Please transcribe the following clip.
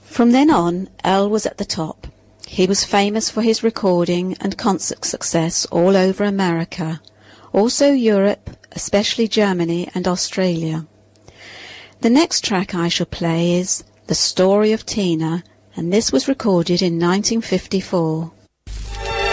From then on, Earl was at the top. He was famous for his recording and concert success all over America, also Europe, especially Germany and Australia. The next track I shall play is The Story of Tina, and this was recorded in 1954.